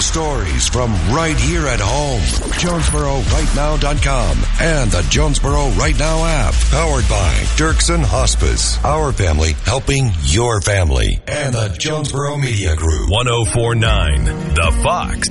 stories from right here at home. JonesboroRightNow.com and the Jonesboro Right Now app. Powered by Dirksen Hospice. Our family helping your family. And the Jonesboro Media Group. 104.9 The Fox.